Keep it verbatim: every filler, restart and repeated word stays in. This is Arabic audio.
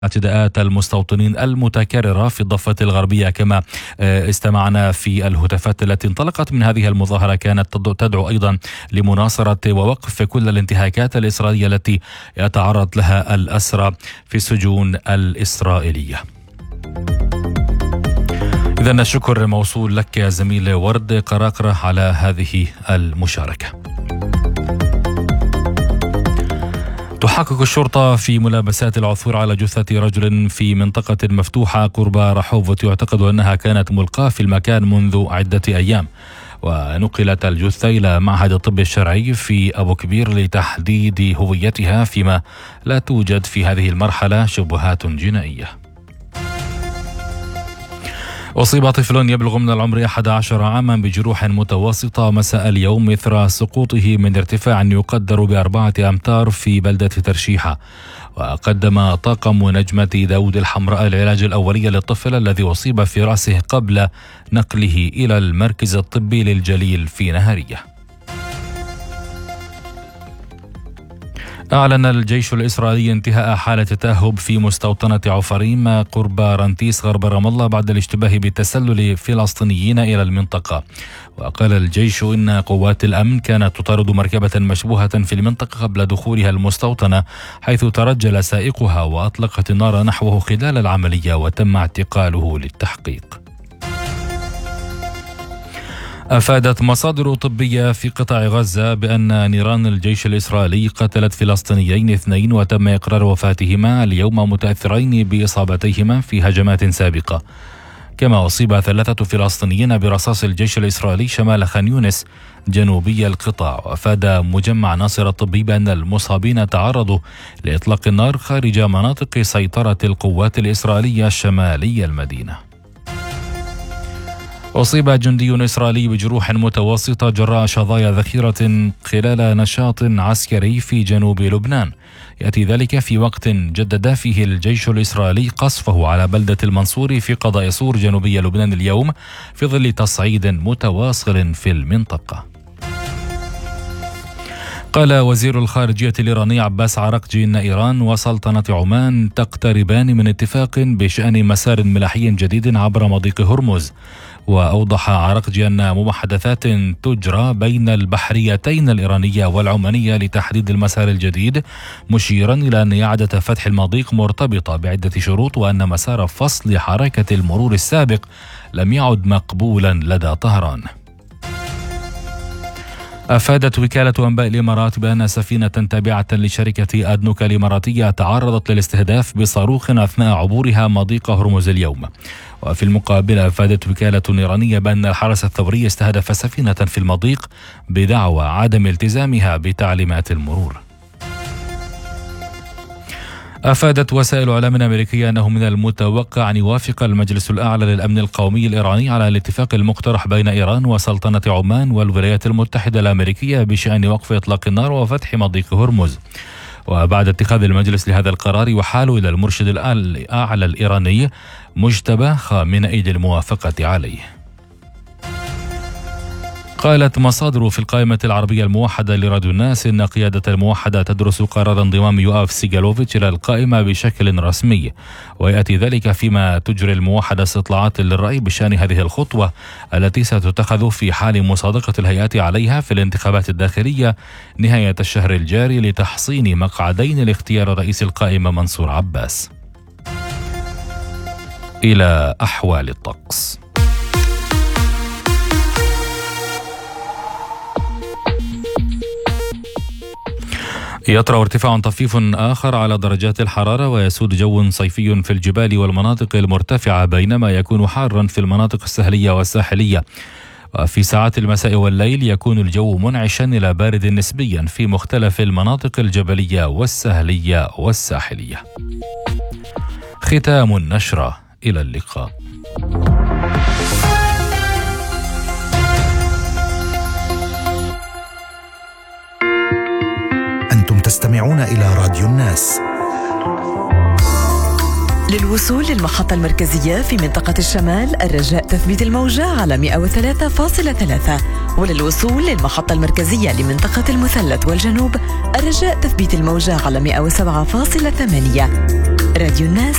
اعتداءات المستوطنين المتكررة في الضفة الغربية. كما استمعنا في الهتافات التي انطلقت من هذه المظاهرة كانت تدعو أيضا لمناصرة ووقف كل الانتهاكات الإسرائيلية التي يتعرض لها الأسرى في السجون الإسرائيلية. إذن الشكر موصول لك يا زميل ورد قراقرة على هذه المشاركة. تحقق الشرطة في ملابسات العثور على جثة رجل في منطقة مفتوحة قرب رحوف، يعتقد أنها كانت ملقاة في المكان منذ عدة أيام، ونقلت الجثة إلى معهد الطب الشرعي في أبو كبير لتحديد هويتها، فيما لا توجد في هذه المرحلة شبهات جنائية. أصيب طفل يبلغ من العمر أحد عشر عاما بجروح متوسطة مساء اليوم إثر سقوطه من ارتفاع يقدر بأربعة أمتار في بلدة ترشيحة. وقدم طاقم نجمة داود الحمراء العلاج الأولي للطفل الذي أصيب في رأسه قبل نقله إلى المركز الطبي للجليل في نهارية. أعلن الجيش الإسرائيلي انتهاء حالة تأهب في مستوطنة عفريم قرب رنتيس غرب رام الله بعد الاشتباه بتسلل فلسطينيين إلى المنطقة. وقال الجيش إن قوات الأمن كانت تطارد مركبة مشبوهة في المنطقة قبل دخولها المستوطنة، حيث ترجل سائقها وأطلقت النار نحوه خلال العملية وتم اعتقاله للتحقيق. أفادت مصادر طبية في قطاع غزة بأن نيران الجيش الإسرائيلي قتلت فلسطينيين اثنين وتم إقرار وفاتهما اليوم متأثرين بإصابتيهما في هجمات سابقة. كما أصيب ثلاثة فلسطينيين برصاص الجيش الإسرائيلي شمال خان يونس جنوبي القطاع. وأفاد مجمع ناصر الطبي بأن المصابين تعرضوا لإطلاق النار خارج مناطق سيطرة القوات الإسرائيلية شمالي المدينة. أصيب جندي إسرائيلي بجروح متوسطة جراء شظايا ذخيرة خلال نشاط عسكري في جنوب لبنان. يأتي ذلك في وقت جدد فيه الجيش الإسرائيلي قصفه على بلدة المنصور في قضاء صور جنوبي لبنان اليوم في ظل تصعيد متواصل في المنطقة. قال وزير الخارجية الإيراني عباس عراقجي إن إيران وسلطنة عمان تقتربان من اتفاق بشأن مسار ملاحي جديد عبر مضيق هرمز. وأوضح عراقجي أن مباحثات تجرى بين البحريتين الإيرانية والعمانية لتحديد المسار الجديد، مشيرا إلى أن إعادة فتح المضيق مرتبطة بعدة شروط، وأن مسار فصل حركة المرور السابق لم يعد مقبولا لدى طهران. أفادت وكالة أنباء الإمارات بأن سفينة تابعة لشركة أدنوك الإماراتية تعرضت للاستهداف بصاروخ أثناء عبورها مضيق هرمز اليوم. وفي المقابل أفادت وكالة إيرانية بأن الحرس الثوري استهدف سفينة في المضيق بدعوى عدم التزامها بتعليمات المرور. أفادت وسائل إعلام أمريكية أنه من المتوقع أن يوافق المجلس الأعلى للأمن القومي الإيراني على الاتفاق المقترح بين إيران وسلطنة عمان والولايات المتحدة الأمريكية بشأن وقف إطلاق النار وفتح مضيق هرمز. وبعد اتخاذ المجلس لهذا القرار يحال إلى المرشد الأعلى الإيراني مجتبى خامنئي للموافقة عليه. قالت مصادر في القائمة العربية الموحدة لراديو الناس إن قيادة الموحدة تدرس قرار انضمام يوآف سيغالوفيتش إلى القائمة بشكل رسمي، ويأتي ذلك فيما تجري الموحدة استطلاعات للرأي بشأن هذه الخطوة التي ستتخذ في حال مصادقة الهيئات عليها في الانتخابات الداخلية نهاية الشهر الجاري لتحصين مقعدين لاختيار رئيس القائمة منصور عباس. إلى أحوال الطقس. يطرأ ارتفاع طفيف آخر على درجات الحرارة، ويسود جو صيفي في الجبال والمناطق المرتفعة، بينما يكون حارا في المناطق السهلية والساحلية. وفي ساعات المساء والليل يكون الجو منعشا إلى بارد نسبيا في مختلف المناطق الجبلية والسهلية والساحلية. ختام النشرة، إلى اللقاء. أنتم تستمعون إلى راديو الناس. للوصول للمحطة المركزية في منطقة الشمال الرجاء تثبيت الموجة على مئة وثلاثة فاصلة ثلاثة، وللوصول للمحطة المركزية لمنطقة المثلث والجنوب الرجاء تثبيت الموجة على مئة وسبعة فاصلة ثمانية. راديو الناس